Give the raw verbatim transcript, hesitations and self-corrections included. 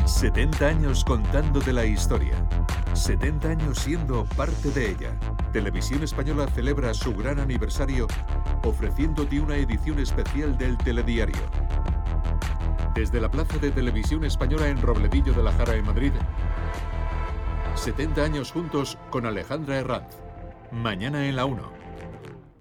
setenta años contándote la historia. setenta años siendo parte de ella. Televisión Española celebra su gran aniversario ofreciéndote una edición especial del Telediario. Desde la Plaza de Televisión Española en Robledillo de la Jara en Madrid, setenta años juntos con Alejandra Herranz. Mañana en la uno.